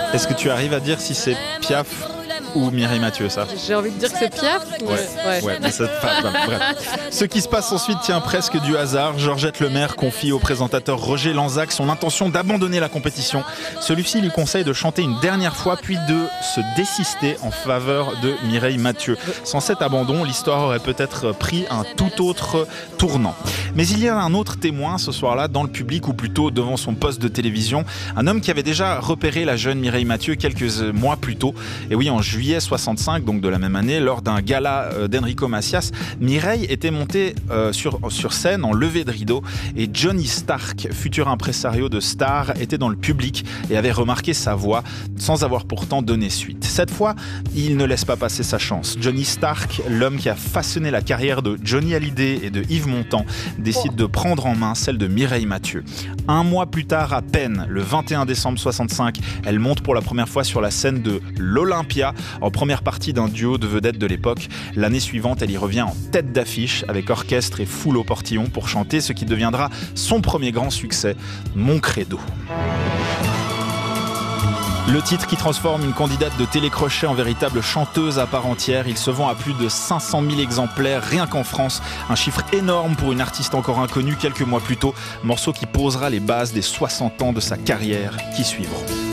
Est-ce que tu arrives à dire si c'est Piaf ou Mireille Mathieu, ça? J'ai envie de dire que c'est Piaf. Ouais, mais ça, bref. Ce qui se passe ensuite tient presque du hasard. Georgette Lemaire confie au présentateur Roger Lanzac son intention d'abandonner la compétition. Celui-ci lui conseille de chanter une dernière fois, puis de se désister en faveur de Mireille Mathieu. Sans cet abandon, l'histoire aurait peut-être pris un tout autre tournant. Mais il y a un autre témoin ce soir-là, dans le public, ou plutôt devant son poste de télévision. Un homme qui avait déjà repéré la jeune Mireille Mathieu quelques mois plus tôt. Et oui, en juillet 65, donc de la même année, lors d'un gala d'Enrico Macias, Mireille était montée sur scène en levée de rideau et Johnny Stark, futur impresario de Star, était dans le public et avait remarqué sa voix sans avoir pourtant donné suite. Cette fois, il ne laisse pas passer sa chance. Johnny Stark, l'homme qui a façonné la carrière de Johnny Hallyday et de Yves Montand, décide de prendre en main celle de Mireille Mathieu. Un mois plus tard à peine, le 21 décembre 65, elle monte pour la première fois sur la scène de l'Olympia en première partie d'un duo de vedettes de l'époque. L'année suivante, elle y revient en tête d'affiche avec orchestre et foule au portillon pour chanter ce qui deviendra son premier grand succès, Mon Credo. Le titre qui transforme une candidate de télécrochet en véritable chanteuse à part entière. Il se vend à plus de 500 000 exemplaires rien qu'en France. Un chiffre énorme pour une artiste encore inconnue quelques mois plus tôt. Morceau qui posera les bases des 60 ans de sa carrière qui suivront.